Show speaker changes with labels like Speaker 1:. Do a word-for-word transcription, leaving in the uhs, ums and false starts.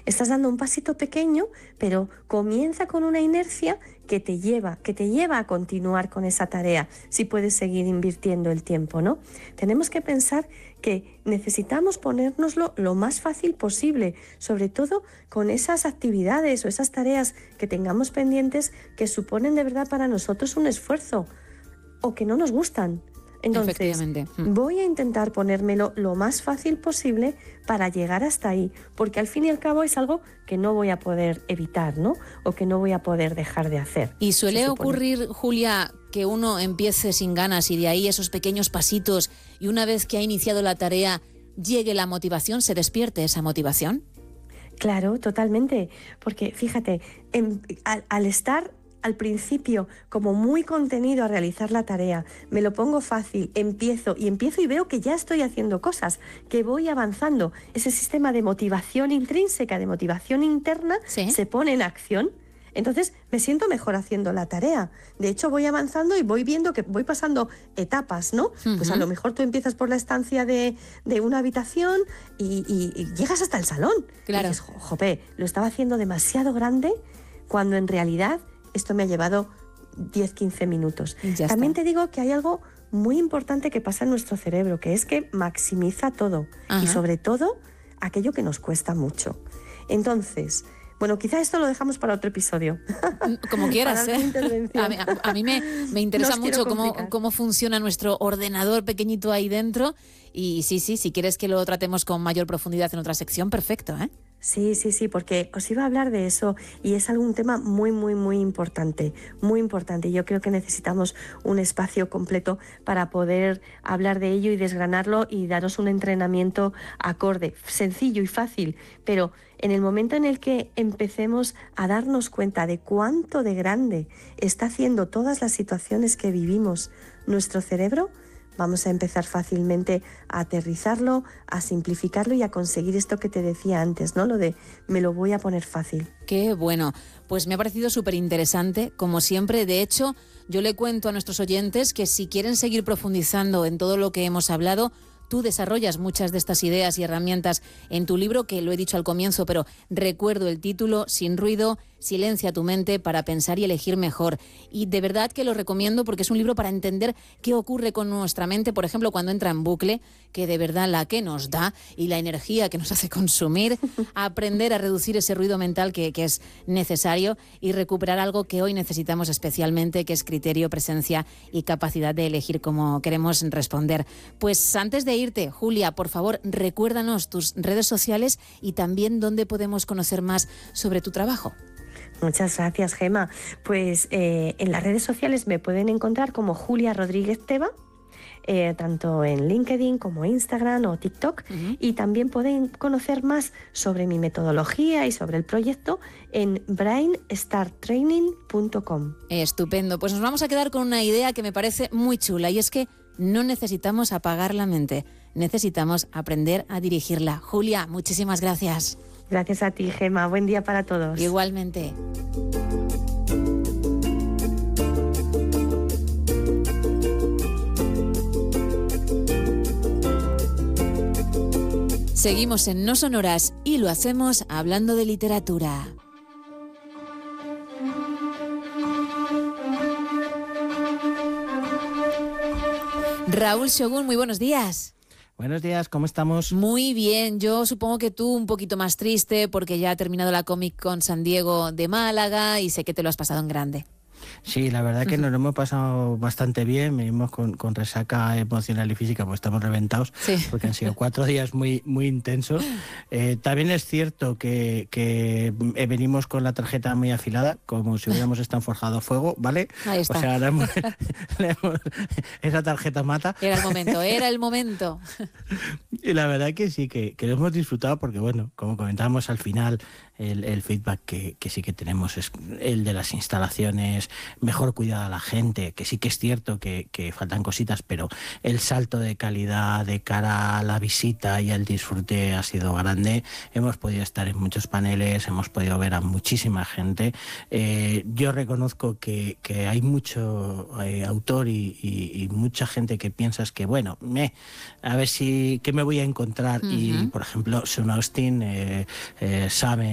Speaker 1: Estás dando un pasito pequeño, pero comienza con una inercia que te lleva, que te lleva a continuar con esa tarea, si puedes seguir invirtiendo el tiempo, ¿no? Tenemos que pensar que necesitamos ponérnoslo lo más fácil posible, sobre todo con esas actividades o esas tareas que tengamos pendientes que suponen de verdad para nosotros un esfuerzo o que no nos gustan. Entonces, voy a intentar ponérmelo lo más fácil posible para llegar hasta ahí, porque al fin y al cabo es algo que no voy a poder evitar, ¿no? O que no voy a poder dejar de hacer.
Speaker 2: Y suele ocurrir, Julia, que uno empiece sin ganas y de ahí esos pequeños pasitos y una vez que ha iniciado la tarea llegue la motivación, se despierte esa motivación.
Speaker 1: Claro, totalmente, porque fíjate, en, al, al estar al principio como muy contenido a realizar la tarea, me lo pongo fácil, empiezo y empiezo y veo que ya estoy haciendo cosas, que voy avanzando. Ese sistema de motivación intrínseca, de motivación interna, ¿sí?, se pone en acción. Entonces me siento mejor haciendo la tarea. De hecho voy avanzando y voy viendo que voy pasando etapas, ¿no? Uh-huh. Pues a lo mejor tú empiezas por la estancia de, de una habitación y, y, y llegas hasta el salón.
Speaker 2: Claro.
Speaker 1: Y dices, jope, lo estaba haciendo demasiado grande cuando en realidad esto me ha llevado diez, quince minutos. También te digo que hay algo muy importante que pasa en nuestro cerebro, que es que maximiza todo. Ajá. Y sobre todo aquello que nos cuesta mucho. Entonces, bueno, quizá esto lo dejamos para otro episodio.
Speaker 2: Como quieras, ¿eh? A mí, a, a mí me, me interesa no mucho cómo, cómo funciona nuestro ordenador pequeñito ahí dentro. Y sí, sí, si quieres que lo tratemos con mayor profundidad en otra sección, perfecto, ¿eh?
Speaker 1: Sí, sí, sí, porque os iba a hablar de eso y es algún tema muy, muy, muy importante, muy importante. Yo creo que necesitamos un espacio completo para poder hablar de ello y desgranarlo y daros un entrenamiento acorde, sencillo y fácil, pero en el momento en el que empecemos a darnos cuenta de cuánto de grande está haciendo todas las situaciones que vivimos nuestro cerebro, vamos a empezar fácilmente a aterrizarlo, a simplificarlo y a conseguir esto que te decía antes, ¿no? Lo de me lo voy a poner fácil.
Speaker 2: Qué bueno. Pues me ha parecido súper interesante, como siempre. De hecho, yo le cuento a nuestros oyentes que si quieren seguir profundizando en todo lo que hemos hablado, tú desarrollas muchas de estas ideas y herramientas en tu libro, que lo he dicho al comienzo, pero recuerdo el título, Sin ruido, silencia tu mente para pensar y elegir mejor. Y de verdad que lo recomiendo porque es un libro para entender qué ocurre con nuestra mente, por ejemplo, cuando entra en bucle, que de verdad la que nos da y la energía que nos hace consumir, aprender a reducir ese ruido mental que, que es necesario y recuperar algo que hoy necesitamos especialmente, que es criterio, presencia y capacidad de elegir cómo queremos responder. Pues antes de irte, Julia, por favor, recuérdanos tus redes sociales y también dónde podemos conocer más sobre tu trabajo.
Speaker 1: Muchas gracias, Gema. Pues eh, en las redes sociales me pueden encontrar como Julia Rodríguez Teba, eh, tanto en LinkedIn como Instagram o TikTok, uh-huh. Y también pueden conocer más sobre mi metodología y sobre el proyecto en brain start training punto com.
Speaker 2: Estupendo. Pues nos vamos a quedar con una idea que me parece muy chula y es que no necesitamos apagar la mente, necesitamos aprender a dirigirla. Julia, muchísimas gracias.
Speaker 1: Gracias a ti, Gema. Buen día para todos.
Speaker 2: Igualmente. Seguimos en No Sonoras y lo hacemos hablando de literatura. Raúl Shogun, muy buenos días.
Speaker 3: Buenos días, ¿cómo estamos?
Speaker 2: Muy bien, yo supongo que tú un poquito más triste porque ya ha terminado la Comic Con San Diego de Málaga y sé que te lo has pasado en grande.
Speaker 3: Sí, la verdad que nos lo hemos pasado bastante bien, venimos con, con resaca emocional y física, pues estamos reventados, sí. Porque han sido cuatro días muy, muy intensos. Eh, también es cierto que, que venimos con la tarjeta muy afilada, como si hubiéramos estado forjado a fuego, ¿vale?
Speaker 2: Ahí está.
Speaker 3: O sea, le hemos, le hemos, esa tarjeta mata.
Speaker 2: Era el momento, era el momento.
Speaker 3: Y la verdad que sí, que, que lo hemos disfrutado porque, bueno, como comentábamos al final, el, el feedback que, que sí que tenemos es el de las instalaciones, mejor cuidada a la gente, que sí que es cierto que, que faltan cositas, pero el salto de calidad de cara a la visita y al disfrute ha sido grande. Hemos podido estar en muchos paneles, hemos podido ver a muchísima gente. Eh, yo reconozco que, que hay mucho eh, autor y, y, y mucha gente que piensas que, bueno, me, a ver si qué me voy a encontrar. Uh-huh. Y, por ejemplo, Sean Austin eh, eh, sabe